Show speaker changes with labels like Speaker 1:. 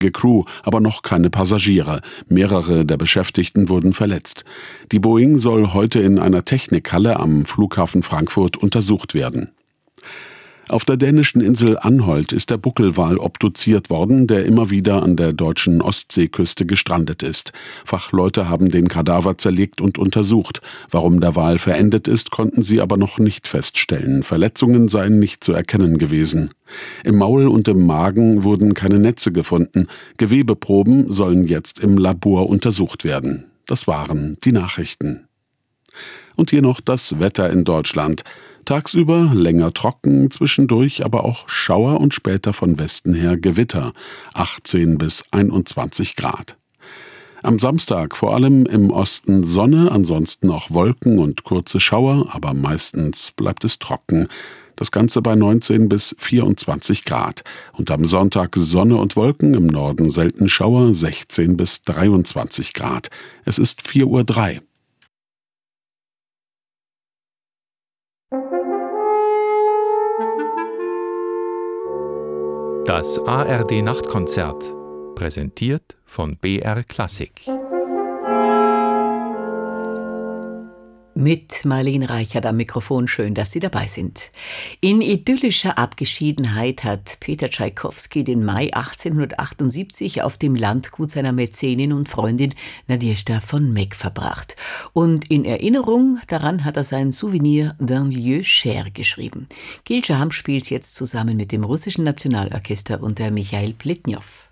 Speaker 1: Crew, aber noch keine Passagiere. Mehrere der Beschäftigten wurden verletzt. Die Boeing soll heute in einer Technikhalle am Flughafen Frankfurt untersucht werden. Auf der dänischen Insel Anholt ist der Buckelwal obduziert worden, der immer wieder an der deutschen Ostseeküste gestrandet ist. Fachleute haben den Kadaver zerlegt und untersucht. Warum der Wal verendet ist, konnten sie aber noch nicht feststellen. Verletzungen seien nicht zu erkennen gewesen. Im Maul und im Magen wurden keine Netze gefunden. Gewebeproben sollen jetzt im Labor untersucht werden. Das waren die Nachrichten. Und hier noch das Wetter in Deutschland. Tagsüber länger trocken, zwischendurch aber auch Schauer und später von Westen her Gewitter, 18 bis 21 Grad. Am Samstag vor allem im Osten Sonne, ansonsten auch Wolken und kurze Schauer, aber meistens bleibt es trocken. Das Ganze bei 19 bis 24 Grad. Und am Sonntag Sonne und Wolken, im Norden selten Schauer, 16 bis 23 Grad. Es ist 4:03 Uhr.
Speaker 2: Das ARD-Nachtkonzert, präsentiert von BR Klassik.
Speaker 3: Mit Marlene Reichert am Mikrofon, schön, dass Sie dabei sind. In idyllischer Abgeschiedenheit hat Peter Tschaikowski den Mai 1878 auf dem Landgut seiner Mäzenin und Freundin Nadjezhda von Meck verbracht. Und in Erinnerung daran hat er sein Souvenir d'un lieu cher geschrieben. Gil Shaham spielt jetzt zusammen mit dem russischen Nationalorchester unter Michail Pletnjow.